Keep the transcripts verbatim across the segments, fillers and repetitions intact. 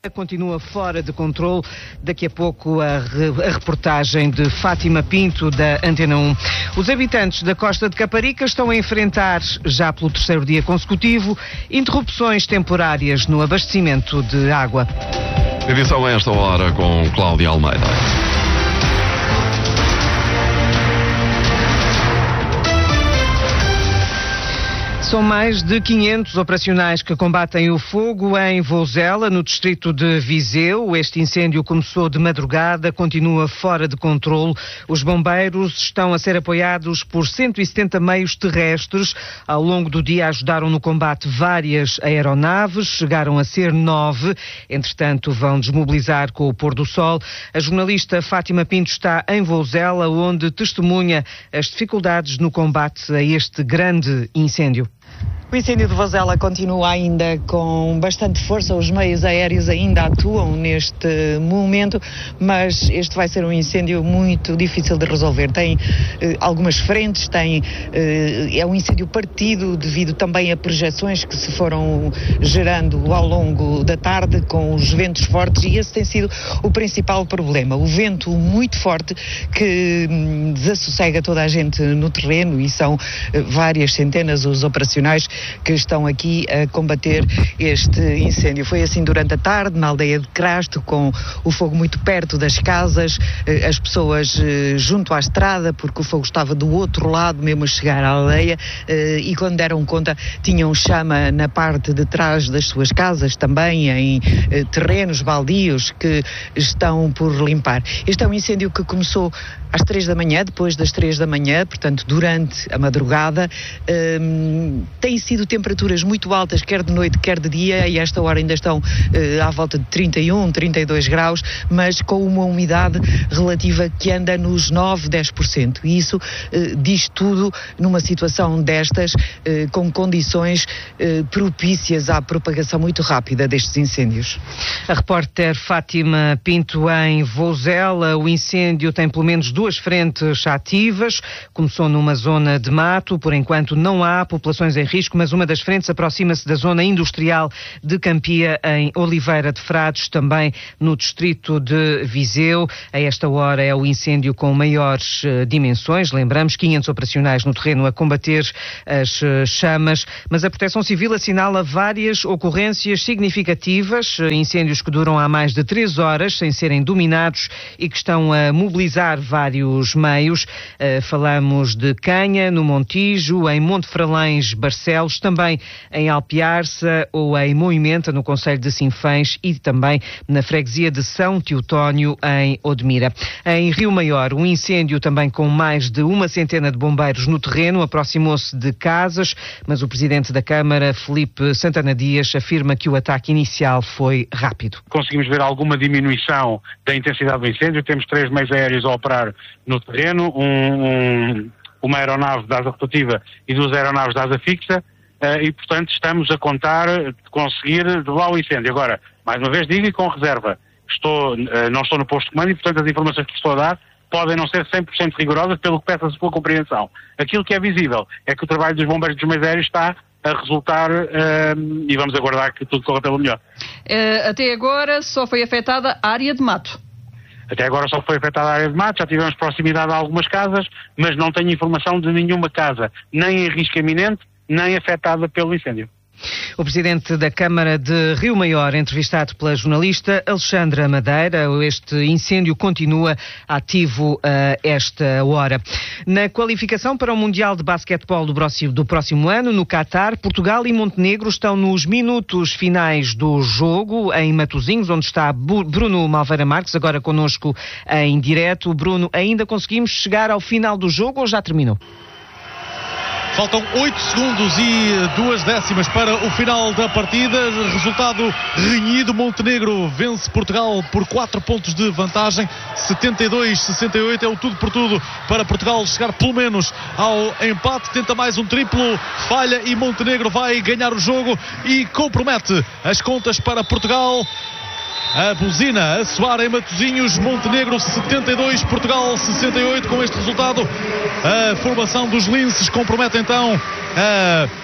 Continua fora de controle. Daqui a pouco a, re, a reportagem de Fátima Pinto, da Antena um. Os habitantes da Costa de Caparica estão a enfrentar, já pelo terceiro dia consecutivo, interrupções temporárias no abastecimento de água. Edição a esta hora com Cláudia Almeida. São mais de quinhentos operacionais que combatem o fogo em Vouzela, no distrito de Viseu. Este incêndio começou de madrugada, continua fora de controle. Os bombeiros estão a ser apoiados por cento e setenta meios terrestres. Ao longo do dia ajudaram no combate várias aeronaves, chegaram a ser nove. Entretanto, vão desmobilizar com o pôr do sol. A jornalista Fátima Pinto está em Vouzela, onde testemunha as dificuldades no combate a este grande incêndio. O incêndio de Vouzela continua ainda com bastante força, os meios aéreos ainda atuam neste momento, mas este vai ser um incêndio muito difícil de resolver. Tem eh, algumas frentes, tem, eh, é um incêndio partido devido também a projeções que se foram gerando ao longo da tarde com os ventos fortes, e esse tem sido o principal problema. O vento muito forte que hum, desassossega toda a gente no terreno, e são eh, várias centenas os operacionais que estão aqui a combater este incêndio. Foi assim durante a tarde, na aldeia de Crasto, com o fogo muito perto das casas, as pessoas junto à estrada, porque o fogo estava do outro lado, mesmo a chegar à aldeia, e quando deram conta tinham chama na parte de trás das suas casas, também em terrenos baldios que estão por limpar. Este é um incêndio que começou às três da manhã, depois das três da manhã, portanto durante a madrugada. Um, tem sido temperaturas muito altas, quer de noite, quer de dia, e a esta hora ainda estão uh, à volta de trinta e um, trinta e dois graus, mas com uma umidade relativa que anda nos nove, dez por cento. E isso uh, diz tudo numa situação destas, uh, com condições uh, propícias à propagação muito rápida destes incêndios. A repórter Fátima Pinto em Vouzela. O incêndio tem pelo menos duas frentes ativas. Começou numa zona de mato, por enquanto não há populações em risco, mas uma das frentes aproxima-se da zona industrial de Campia, em Oliveira de Frades, também no distrito de Viseu. A esta hora é o incêndio com maiores uh, dimensões. Lembramos, quinhentos operacionais no terreno a combater as uh, chamas, mas a Proteção Civil assinala várias ocorrências significativas, uh, incêndios que duram há mais de três horas sem serem dominados e que estão a mobilizar vários meios. Uh, falamos de Canha, no Montijo, em Monte Fralães, Barcelos, também em Alpiarça ou em Moimenta, no concelho de Sinfãs, e também na freguesia de São Teotónio, em Odmira. Em Rio Maior, um incêndio também com mais de uma centena de bombeiros no terreno, aproximou-se de casas, mas o presidente da Câmara, Filipe Santana Dias, afirma que o ataque inicial foi rápido. Conseguimos ver alguma diminuição da intensidade do incêndio, temos três meios aéreos a operar no terreno, um, um, uma aeronave da asa rotativa e duas aeronaves da asa fixa, uh, e portanto estamos a contar de conseguir derrubar o incêndio. Agora, mais uma vez digo, e com reserva, estou, uh, não estou no posto de comando e portanto as informações que estou a dar podem não ser cem por cento rigorosas, pelo que peço a sua compreensão. Aquilo que é visível é que o trabalho dos bombeiros dos meios aéreos está a resultar, uh, e vamos aguardar que tudo corra pelo melhor. Uh, até agora só foi afetada a área de mato. Até agora só foi afetada a área de mato, já tivemos proximidade a algumas casas, mas não tenho informação de nenhuma casa, nem em risco iminente, nem afetada pelo incêndio. O presidente da Câmara de Rio Maior, entrevistado pela jornalista Alexandra Madeira. Este incêndio continua ativo a esta hora. Na qualificação para o Mundial de Basquetebol do próximo, do próximo ano, no Qatar, Portugal e Montenegro estão nos minutos finais do jogo, em Matosinhos, onde está Bruno Malveira Marques, agora connosco em direto. Bruno, ainda conseguimos chegar ao final do jogo ou já terminou? Faltam oito segundos e duas décimas para o final da partida. Resultado renhido. Montenegro vence Portugal por quatro pontos de vantagem. setenta e dois a sessenta e oito é o tudo por tudo para Portugal chegar pelo menos ao empate. Tenta mais um triplo, falha e Montenegro vai ganhar o jogo e compromete as contas para Portugal. A buzina a soar em Matosinhos. Montenegro setenta e dois, Portugal sessenta e oito. Com este resultado, a formação dos linces compromete então a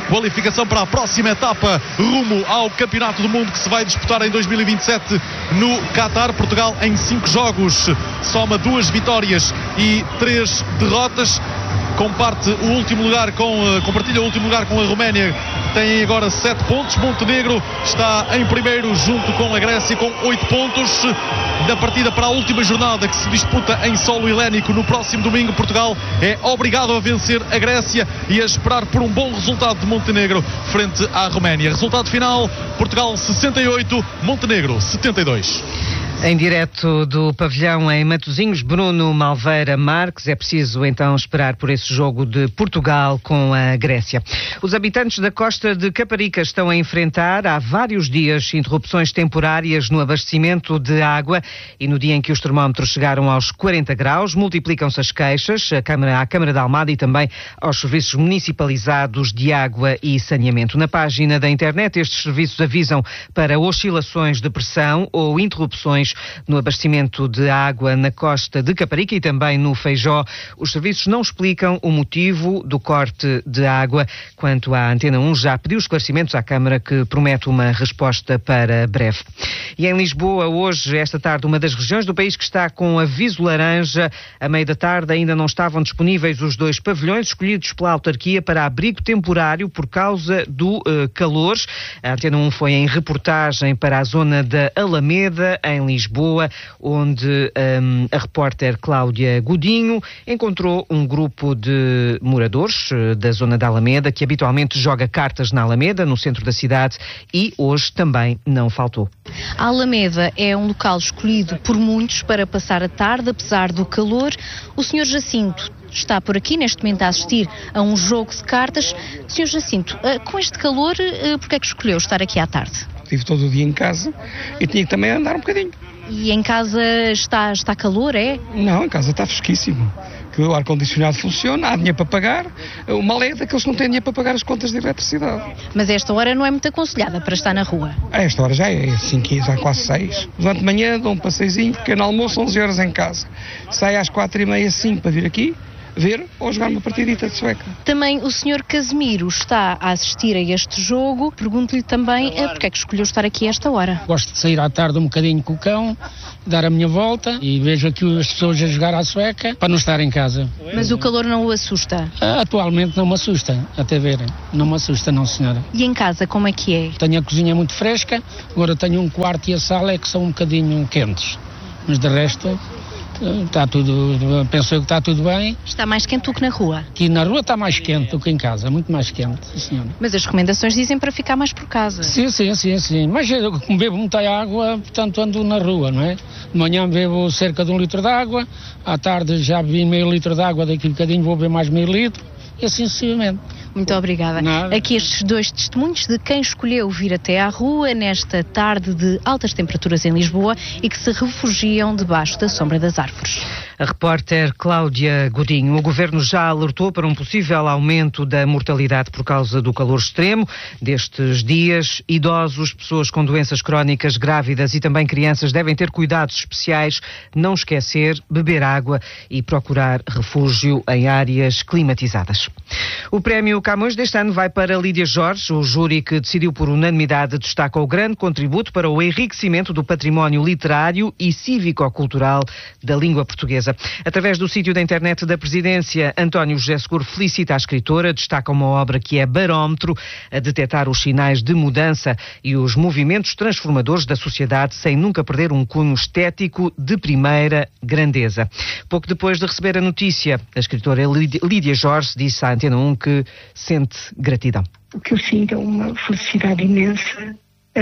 qualificação para a próxima etapa rumo ao Campeonato do Mundo que se vai disputar em dois mil e vinte e sete no Qatar. Portugal em cinco jogos soma duas vitórias e três derrotas. Comparte o último lugar com, compartilha o último lugar com a Roménia, tem agora sete pontos. Montenegro está em primeiro junto com a Grécia com oito pontos. Da partida para a última jornada que se disputa em solo helénico no próximo domingo, Portugal é obrigado a vencer a Grécia e a esperar por um bom resultado de Montenegro frente à Roménia. Resultado final: Portugal sessenta e oito, Montenegro setenta e dois. Em direto do pavilhão em Matosinhos, Bruno Malveira Marques. É preciso então esperar por esse jogo de Portugal com a Grécia. Os habitantes da costa de Caparica estão a enfrentar há vários dias interrupções temporárias no abastecimento de água e no dia em que os termómetros chegaram aos quarenta graus, multiplicam-se as queixas à Câmara, à Câmara da Almada e também aos serviços municipalizados de água e saneamento. Na página da internet, estes serviços avisam para oscilações de pressão ou interrupções no abastecimento de água na costa de Caparica e também no Feijó. Os serviços não explicam o motivo do corte de água. Quanto à Antena um, já pediu esclarecimentos à Câmara, que promete uma resposta para breve. E em Lisboa, hoje, esta tarde, uma das regiões do país que está com aviso laranja. À meia da tarde ainda não estavam disponíveis os dois pavilhões escolhidos pela autarquia para abrigo temporário por causa do uh, calor. A Antena um foi em reportagem para a zona da Alameda, em Lisboa. Lisboa, onde um, a repórter Cláudia Godinho encontrou um grupo de moradores uh, da zona da Alameda que habitualmente joga cartas na Alameda, no centro da cidade, e hoje também não faltou. A Alameda é um local escolhido por muitos para passar a tarde, apesar do calor. O senhor Jacinto está por aqui neste momento a assistir a um jogo de cartas. senhor Jacinto, uh, com este calor, uh, porque é que escolheu estar aqui à tarde? Estive todo o dia em casa e tinha que também andar um bocadinho. E em casa está, está calor, é? Não, em casa está fresquíssimo. Que o ar-condicionado funciona, há dinheiro para pagar. O mal é daqueles que não têm dinheiro para pagar as contas de eletricidade. Mas esta hora não é muito aconselhada para estar na rua? A esta hora já é cinco, já quase seis. Durante a manhã dou um passeizinho, pequeno almoço, onze horas em casa. Saio às quatro e meia, cinco para vir aqui ver ou jogar uma partidita de sueca. Também o senhor Casimiro está a assistir a este jogo. Pergunto-lhe também eh, porque é que escolheu estar aqui a esta hora. Gosto de sair à tarde um bocadinho com o cão, dar a minha volta e vejo aqui as pessoas a jogar à sueca para não estar em casa. Mas o calor não o assusta? Ah, atualmente não me assusta, até ver. Não me assusta não, senhora. E em casa como é que é? Tenho a cozinha muito fresca, agora tenho um quarto e a sala é que são um bocadinho quentes. Mas de resto... Está tudo, penso eu que está tudo bem. Está mais quente do que na rua? Aqui na rua está mais quente do que em casa, muito mais quente, senhora. Mas as recomendações dizem para ficar mais por casa. Sim, sim, sim, sim. Mas eu bebo muita água, portanto ando na rua, não é? De manhã bebo cerca de um litro de água, à tarde já bebi meio litro de água, daqui a bocadinho vou beber mais meio litro, e assim sucessivamente. Muito obrigada. Nada. Aqui estes dois testemunhos de quem escolheu vir até à rua nesta tarde de altas temperaturas em Lisboa e que se refugiam debaixo da sombra das árvores. A repórter Cláudia Godinho. O Governo já alertou para um possível aumento da mortalidade por causa do calor extremo destes dias. Idosos, pessoas com doenças crónicas, grávidas e também crianças devem ter cuidados especiais, não esquecer, beber água e procurar refúgio em áreas climatizadas. O prémio Camões deste ano vai para Lídia Jorge. O júri, que decidiu por unanimidade, destaca o grande contributo para o enriquecimento do património literário e cívico-cultural da língua portuguesa. Através do sítio da internet da Presidência, António José Seguro felicita a escritora, destaca uma obra que é barómetro a detectar os sinais de mudança e os movimentos transformadores da sociedade sem nunca perder um cunho estético de primeira grandeza. Pouco depois de receber a notícia, a escritora Lídia Jorge disse à Antena um que sente gratidão. O que eu sinto é uma felicidade imensa,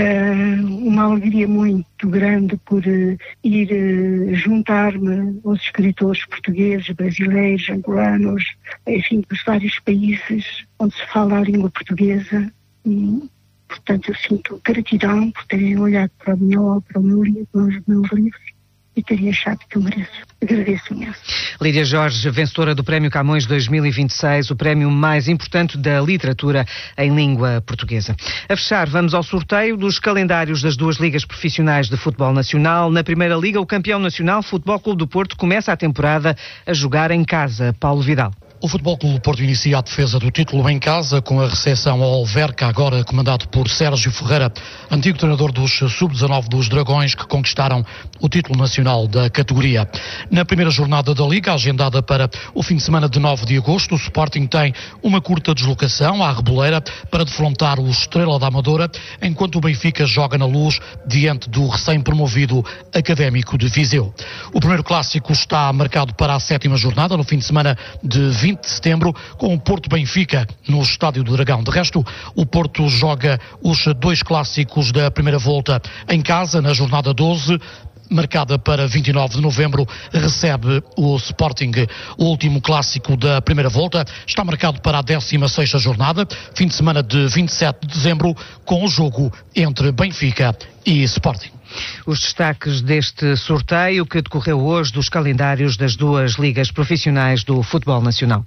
uma alegria muito grande por ir juntar-me aos escritores portugueses, brasileiros, angolanos, enfim, dos vários países onde se fala a língua portuguesa. E, portanto, eu sinto gratidão por terem olhado para a minha obra, o meu livro, os meus livros, e terem achado que eu mereço. Agradeço imenso. Lídia Jorge, vencedora do Prémio Camões dois mil e vinte e seis, o prémio mais importante da literatura em língua portuguesa. A fechar, vamos ao sorteio dos calendários das duas ligas profissionais de futebol nacional. Na Primeira Liga, o campeão nacional, Futebol Clube do Porto, começa a temporada a jogar em casa. Paulo Vidal. O Futebol Clube do Porto inicia a defesa do título em casa com a recepção ao Alverca, agora comandado por Sérgio Ferreira, antigo treinador dos sub dezanove dos Dragões, que conquistaram o título nacional da categoria. Na primeira jornada da Liga, agendada para o fim de semana de nove de agosto, o Sporting tem uma curta deslocação à Reboleira para defrontar o Estrela da Amadora, enquanto o Benfica joga na Luz diante do recém-promovido Académico de Viseu. O primeiro clássico está marcado para a sétima jornada, no fim de semana de vinte de setembro, com o Porto Benfica no Estádio do Dragão. De resto, o Porto joga os dois clássicos da primeira volta em casa, na jornada doze, marcada para vinte e nove de novembro, recebe o Sporting. O último clássico da primeira volta está marcado para a décima sexta jornada, fim de semana de vinte e sete de dezembro, com o jogo entre Benfica e Sporting. Os destaques deste sorteio que decorreu hoje dos calendários das duas ligas profissionais do futebol nacional.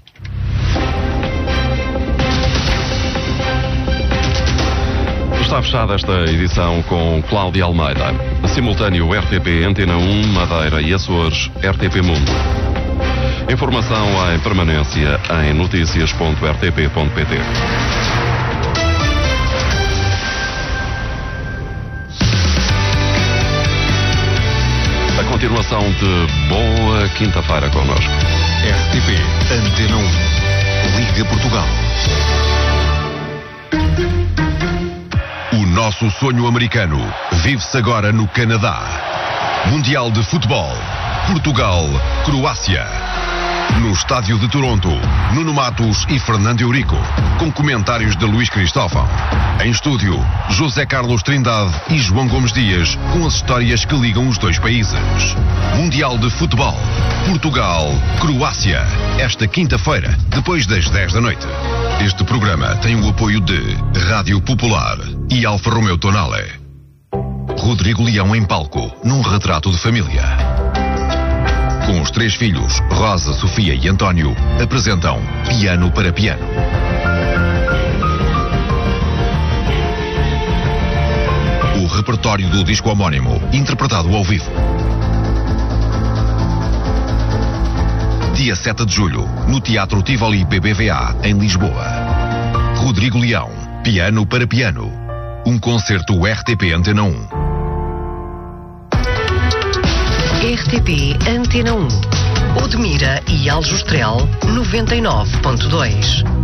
Está fechada esta edição com Cláudia Almeida. Simultâneo R T P Antena um, Madeira e Açores, R T P Mundo. Informação em permanência em notícias ponto r t p ponto p t. A continuação de boa quinta-feira connosco. R T P Antena um, Liga Portugal. O nosso sonho americano vive-se agora no Canadá. Mundial de Futebol. Portugal, Croácia. No estádio de Toronto, Nuno Matos e Fernando Eurico, com comentários de Luís Cristóvão. Em estúdio, José Carlos Trindade e João Gomes Dias, com as histórias que ligam os dois países. Mundial de Futebol. Portugal, Croácia. Esta quinta-feira, depois das dez da noite. Este programa tem o apoio de Rádio Popular e Alfa Romeo Tonale. Rodrigo Leão em palco, num retrato de família. Com os três filhos, Rosa, Sofia e António, apresentam Piano para Piano. O repertório do disco homónimo, interpretado ao vivo. Dia sete de julho, no Teatro Tivoli B B V A, em Lisboa. Rodrigo Leão, Piano para Piano. Um concerto R T P Antena um. R T P Antena um. Odmira e Aljustrel noventa e nove ponto dois.